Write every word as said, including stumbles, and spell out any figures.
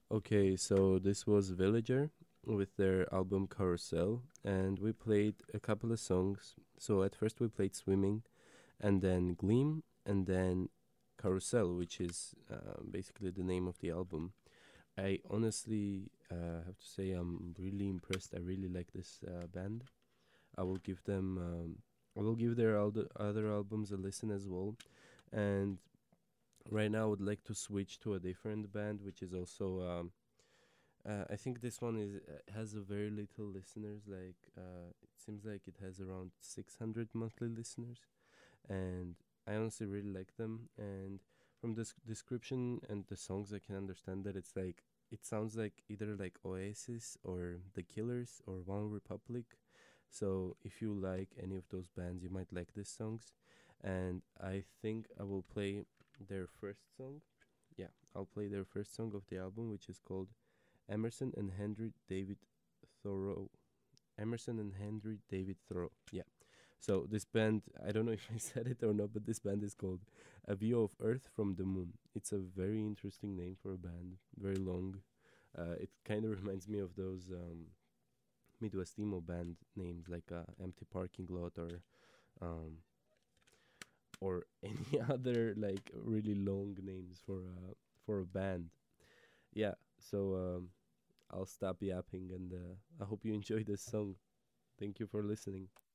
Okay, so this was Villager with their album Carousel, and we played a couple of songs. So at first we played Swimming, and then Gleam, and then Carousel, which is uh, basically the name of the album. I honestly uh, have to say I'm really impressed. I really like this uh, band. I will give them, um, I will give their al- other albums a listen as well. And right now I would like to switch to a different band, which is also um, uh, I think this one is uh, has a very little listeners. Like uh, it seems like it has around six hundred monthly listeners, and I honestly really like them. And from this description and the songs, I can understand that it's like it sounds like either like Oasis or The Killers or One Republic. So if you like any of those bands, you might like these songs. And I think I will play their first song. Yeah, I'll play their first song of the album, which is called Emerson and Henry David Thoreau. Emerson and Henry David Thoreau. Yeah. So this band, I don't know if I said it or not, but this band is called A View of Earth from the Moon. It's a very interesting name for a band, very long. Uh, it kind of reminds me of those um, Midwest emo band names like uh, Empty Parking Lot or um, or any other like really long names for a for a band. Yeah. So um, I'll stop yapping and uh, I hope you enjoy this song. Thank you for listening.